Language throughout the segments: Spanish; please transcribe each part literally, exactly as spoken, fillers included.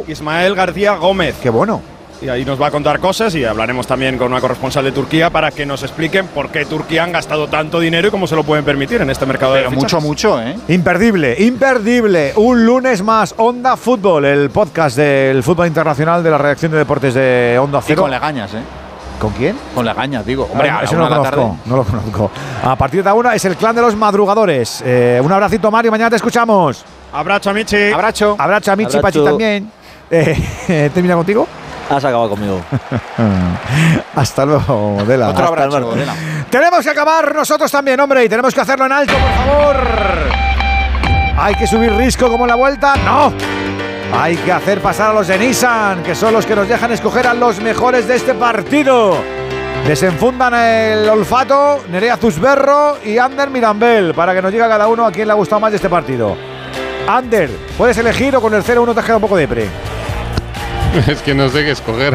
Ismael García Gómez. ¡Qué bueno! Y ahí nos va a contar cosas y hablaremos también con una corresponsal de Turquía para que nos expliquen por qué Turquía han gastado tanto dinero y cómo se lo pueden permitir en este mercado Pero de fichajes. mucho, mucho, ¿eh? Imperdible, imperdible. Un lunes más, Onda Fútbol, el podcast del fútbol internacional de la redacción de deportes de Onda Y Cero. con Legañas, ¿eh? ¿Con quién? Con Legañas, digo. Hombre, Ah, a la eso no una lo de la tarde. conozco, no lo conozco. A partir de ahora es el clan de los madrugadores. Eh, un abracito, Mario, mañana te escuchamos. Abrazo, Michi. Abrazo. Abrazo a Michi, Abrazo. Pachi también. Eh, ¿Termina contigo? Has acabado conmigo. Hasta luego, Modela. Otro Hasta abrazo, el martes. Modela. Tenemos que acabar nosotros también, hombre, y tenemos que hacerlo en alto, por favor. ¿Hay que subir risco como en la vuelta? ¡No! Hay que hacer pasar a los de Nissan, que son los que nos dejan escoger a los mejores de este partido. Desenfundan el olfato Nerea Zusberro y Ander Mirambel, para que nos diga cada uno a quién le ha gustado más de este partido. Ander, puedes elegir o con el cero uno te has quedado un poco de pre. Es que no sé qué escoger.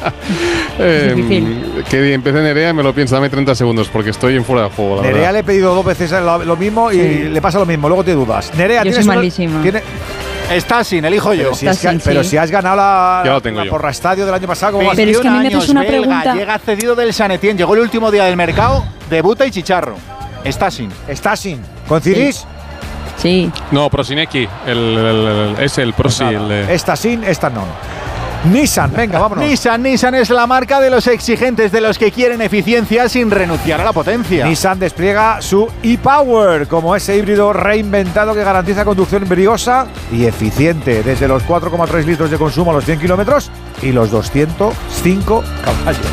eh, que empiece Nerea y me lo pienso, dame treinta segundos porque estoy en fuera de juego. La Nerea verdad. le he pedido dos veces lo, lo mismo y Sí. le pasa lo mismo, luego te dudas. Nerea, Yo tienes soy uno- malísima. tiene- Está sin, elijo yo. pero, si es que- Está sin, pero sí. si has ganado la, Ya lo tengo la yo. porra estadio del año pasado, ¿cómo vas? Pero es que a mí me veintiún haces una años, belga, pregunta. llega cedido del San Etienne, llegó el último día del mercado, debuta y chicharro. Está sin. Está sin. ¿Coincidís? Sí. No, Prosinecki, el, el, el- es el Prosi. Pues el nada, de- Está sin, esta no. Nissan, venga, vámonos. Nissan, Nissan es la marca de los exigentes, de los que quieren eficiencia sin renunciar a la potencia. Nissan despliega su e-Power como ese híbrido reinventado que garantiza conducción briosa y eficiente desde los cuatro coma tres litros de consumo a los cien kilómetros y los doscientos cinco caballos.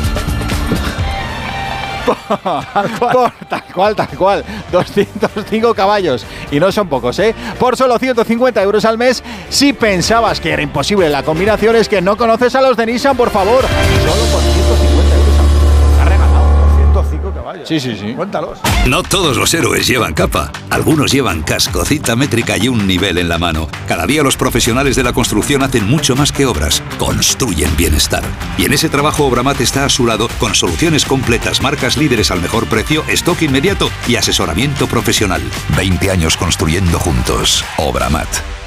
Por tal cual, tal cual. doscientos cinco caballos. Y no son pocos, ¿eh? Por solo ciento cincuenta euros al mes. Si pensabas que era imposible la combinación, es que no conoces a los de Nissan, por favor. Solo por ciento cincuenta euros al mes. Está regalado. ciento cinco caballos. Sí, sí, sí. Cuéntalos. No todos los héroes llevan capa. Algunos llevan casco, cinta métrica y un nivel en la mano. Cada día los profesionales de la construcción hacen mucho más que obras. Construyen bienestar. Y en ese trabajo Obramat está a su lado con soluciones completas, marcas líderes al mejor precio, stock inmediato y asesoramiento profesional. veinte años construyendo juntos. Obramat.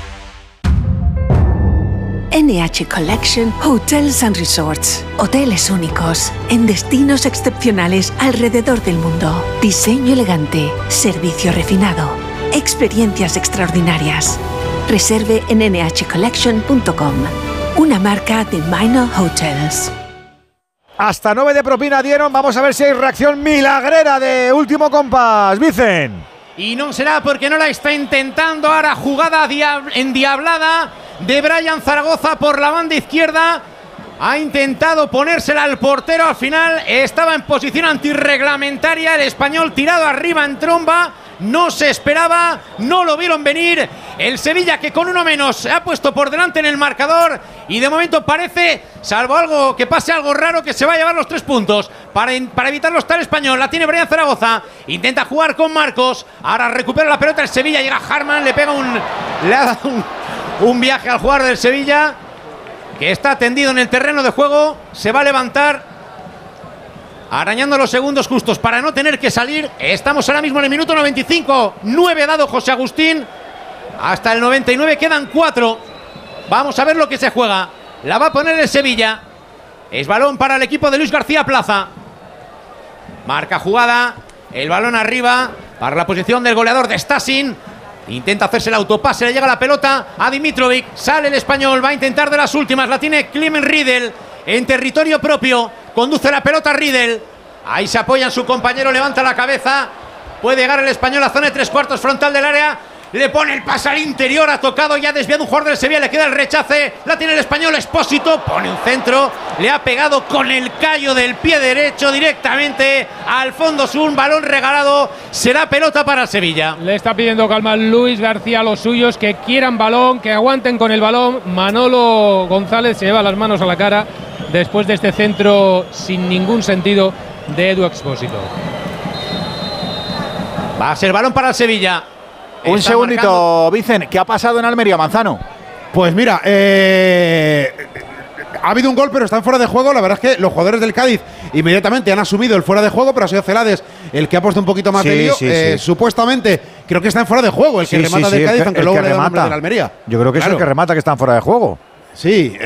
N H Collection Hotels and Resorts. Hoteles únicos, en destinos excepcionales alrededor del mundo. Diseño elegante, servicio refinado, experiencias extraordinarias. Reserve en ene hache collection punto com, una marca de Minor Hotels. Hasta nueve de propina dieron. Vamos a ver si hay reacción milagrera de último compás. Vicen. Y no será porque no la está intentando. Ahora jugada diab- endiablada de Brian Zaragoza por la banda izquierda. Ha intentado ponérsela al portero. Al final estaba en posición antirreglamentaria. El español tirado arriba en tromba. No se esperaba, no lo vieron venir. El Sevilla, que con uno menos se ha puesto por delante en el marcador. Y de momento parece, salvo algo que pase algo raro, que se va a llevar los tres puntos. Para, para evitarlo está el español. La tiene Brian Zaragoza. Intenta jugar con Marcos. Ahora recupera la pelota el Sevilla. Llega Harman, le pega un. Le ha dado un, un viaje al jugador del Sevilla, que está tendido en el terreno de juego. Se va a levantar, arañando los segundos justos para no tener que salir. Estamos ahora mismo en el minuto noventa y cinco. nueve dado José Agustín. Hasta el noventa y nueve quedan cuatro. Vamos a ver lo que se juega. La va a poner el Sevilla. Es balón para el equipo de Luis García Plaza. Marca jugada. El balón arriba para la posición del goleador de Stasin. Intenta hacerse el autopase, le llega la pelota a Dimitrovic. Sale el español, va a intentar de las últimas. La tiene Clement Riedel en territorio propio. Conduce la pelota Riedel. Ahí se apoya en su compañero, levanta la cabeza. Puede llegar el español a zona de tres cuartos frontal del área. Le pone el pase al interior, ha tocado, ya desviado un jugador del Sevilla, le queda el rechace. La tiene el español, Expósito, pone un centro. Le ha pegado con el callo del pie derecho directamente al fondo sur. Un balón regalado. Será pelota para el Sevilla. Le está pidiendo calma Luis García a los suyos, que quieran balón, que aguanten con el balón. Manolo González se lleva las manos a la cara después de este centro sin ningún sentido de Edu Expósito. Va a ser balón para el Sevilla. Un Está segundito, marcando. Vicen, ¿qué ha pasado en Almería, Manzano? Pues mira, eh, ha habido un gol, pero están fuera de juego. La verdad es que los jugadores del Cádiz inmediatamente han asumido el fuera de juego, pero ha sido Celades el que ha puesto un poquito más Sí, de lío. sí, Eh, sí. Supuestamente, creo que está en fuera de juego el que Sí, remata sí, del sí, Cádiz, el que- aunque el luego que le da el nombre remata. del Almería. Yo creo que es Claro. el que remata que están fuera de juego. Sí.